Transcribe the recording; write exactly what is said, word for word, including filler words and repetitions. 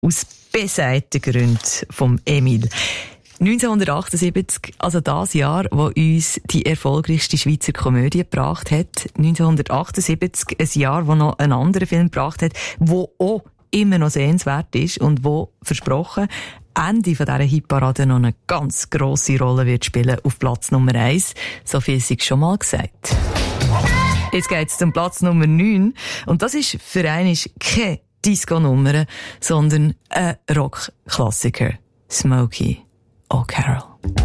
Aus besagten Gründen vom Emil. neunzehnhundertachtundsiebzig, also das Jahr, wo uns die erfolgreichste Schweizer Komödie gebracht hat. neunzehnhundertachtundsiebzig, ein Jahr, wo noch einen anderen Film gebracht hat, wo auch immer noch sehenswert ist und wo, versprochen, Ende von dieser Hitparade noch eine ganz grosse Rolle wird spielen auf Platz Nummer eins. So viel sei schon mal gesagt. Jetzt geht's zum Platz Nummer neun. Und das ist für einen keine Disco-Nummer, sondern ein Rock-Klassiker. Smokey O'Carroll.